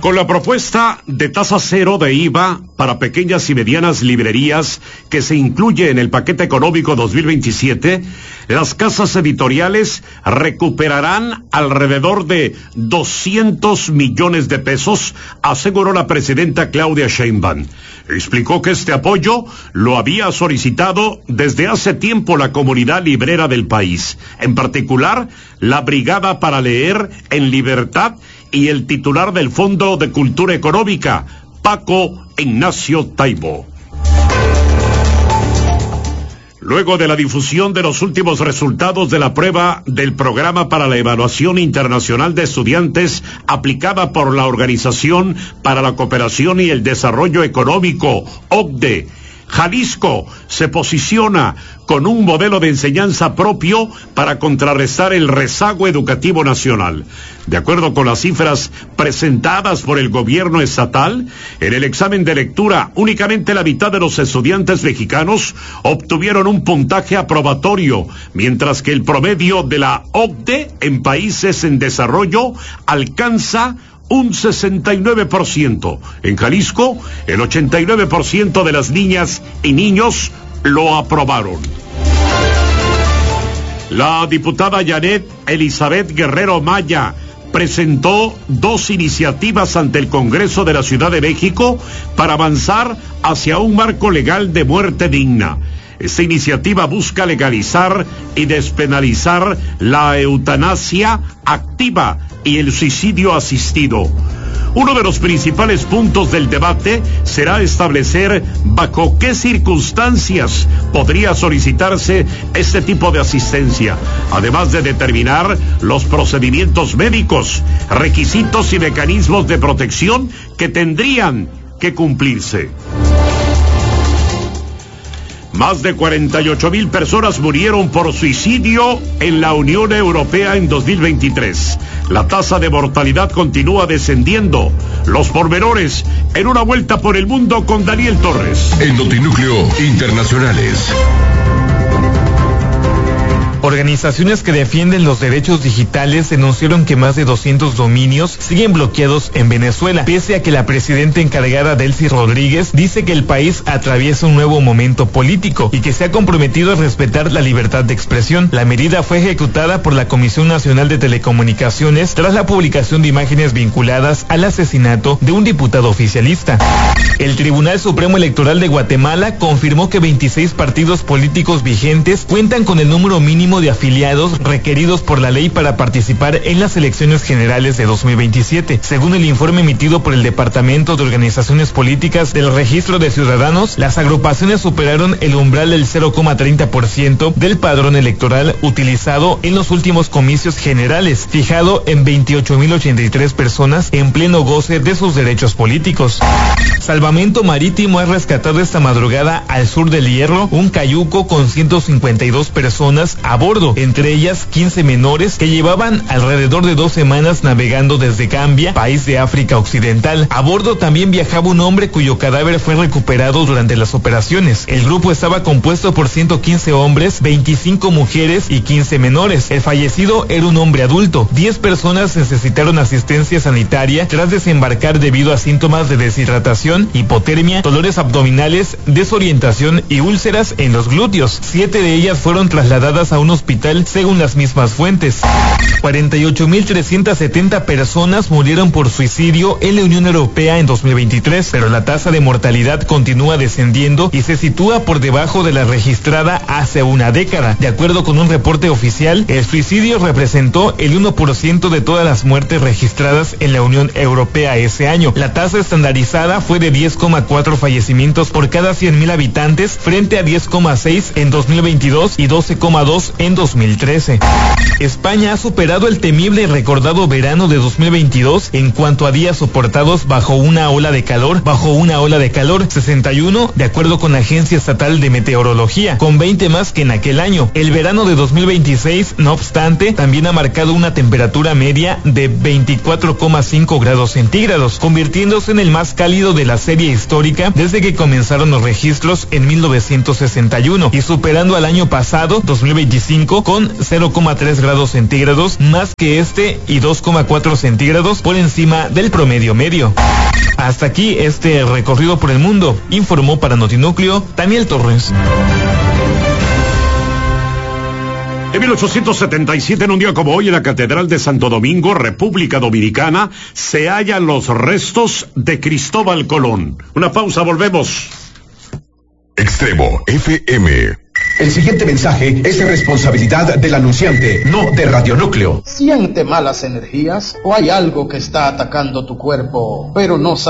Con la propuesta de tasa cero de IVA para pequeñas y medianas librerías que se incluye en el paquete económico 2027, las casas editoriales recuperarán alrededor de 200 millones de pesos, aseguró la presidenta Claudia Sheinbaum. Explicó que este apoyo lo había solicitado desde hace tiempo la comunidad librera del país, en particular la Brigada para Leer en Libertad y el titular del Fondo de Cultura Económica, Paco Ignacio Taibo. Luego de la difusión de los últimos resultados de la prueba del Programa para la Evaluación Internacional de Estudiantes aplicada por la Organización para la Cooperación y el Desarrollo Económico, OCDE, Jalisco se posiciona con un modelo de enseñanza propio para contrarrestar el rezago educativo nacional. De acuerdo con las cifras presentadas por el gobierno estatal, en el examen de lectura únicamente la mitad de los estudiantes mexicanos obtuvieron un puntaje aprobatorio, mientras que el promedio de la OCDE en países en desarrollo alcanza un 69%. En Jalisco, el 89% de las niñas y niños lo aprobaron. La diputada Janet Elizabeth Guerrero Maya presentó 2 iniciativas ante el Congreso de la Ciudad de México para avanzar hacia un marco legal de muerte digna. Esta iniciativa busca legalizar y despenalizar la eutanasia activa y el suicidio asistido. Uno de los principales puntos del debate será establecer bajo qué circunstancias podría solicitarse este tipo de asistencia, además de determinar los procedimientos médicos, requisitos y mecanismos de protección que tendrían que cumplirse. Más de 48,000 personas murieron por suicidio en la Unión Europea en 2023. La tasa de mortalidad continúa descendiendo. Los pormenores en una vuelta por el mundo con Daniel Torres. En Notinúcleo Internacionales. Organizaciones que defienden los derechos digitales denunciaron que más de 200 dominios siguen bloqueados en Venezuela, pese a que la presidenta encargada Delcy Rodríguez dice que el país atraviesa un nuevo momento político y que se ha comprometido a respetar la libertad de expresión. La medida fue ejecutada por la Comisión Nacional de Telecomunicaciones tras la publicación de imágenes vinculadas al asesinato de un diputado oficialista. El Tribunal Supremo Electoral de Guatemala confirmó que 26 partidos políticos vigentes cuentan con el número mínimo de afiliados requeridos por la ley para participar en las elecciones generales de 2027. Según el informe emitido por el Departamento de Organizaciones Políticas del Registro de Ciudadanos, las agrupaciones superaron el umbral del 0,30% del padrón electoral utilizado en los últimos comicios generales, fijado en 28,083 personas en pleno goce de sus derechos políticos. Salvamento Marítimo ha rescatado esta madrugada al sur del Hierro un cayuco con 152 personas a bordo, entre ellas 15 menores que llevaban alrededor de 2 semanas navegando desde Gambia, país de África Occidental. A bordo también viajaba un hombre cuyo cadáver fue recuperado durante las operaciones. El grupo estaba compuesto por 115 hombres, 25 mujeres y 15 menores. El fallecido era un hombre adulto. 10 personas necesitaron asistencia sanitaria tras desembarcar debido a síntomas de deshidratación, hipotermia, dolores abdominales, desorientación y úlceras en los glúteos. 7 de ellas fueron trasladadas a un hospital según las mismas fuentes. 48,370 personas murieron por suicidio en la Unión Europea en 2023, pero la tasa de mortalidad continúa descendiendo y se sitúa por debajo de la registrada hace una década. De acuerdo con un reporte oficial, el suicidio representó el 1% de todas las muertes registradas en la Unión Europea ese año. La tasa estandarizada fue de 10,4 fallecimientos por cada 100,000 habitantes frente a 10,6 en 2022 y 12,2 en 2013. España ha superado el temible y recordado verano de 2022 en cuanto a días soportados bajo una ola de calor, 61 de acuerdo con la Agencia Estatal de Meteorología, con 20 más que en aquel año. El verano de 2026, no obstante, también ha marcado una temperatura media de 24,5 grados centígrados, convirtiéndose en el más cálido de la serie histórica desde que comenzaron los registros en 1961 y superando al año pasado, 2025, 85 con 0,3 grados centígrados más que este y 2,4 centígrados por encima del promedio medio. Hasta aquí este recorrido por el mundo, informó para Notinúcleo Daniel Torres. En 1877, en un día como hoy, en la Catedral de Santo Domingo, República Dominicana, se hallan los restos de Cristóbal Colón. Una pausa, volvemos. Extremo FM. El siguiente mensaje es de responsabilidad del anunciante, no de Radionúcleo. ¿Siente malas energías o hay algo que está atacando tu cuerpo, pero no sabe